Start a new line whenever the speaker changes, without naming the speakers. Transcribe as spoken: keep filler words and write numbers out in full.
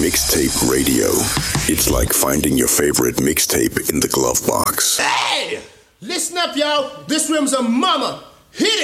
Mixtape Radio. It's like finding your favorite mixtape in the glove box.
Hey! Listen up, y'all. This room's a mama. Hit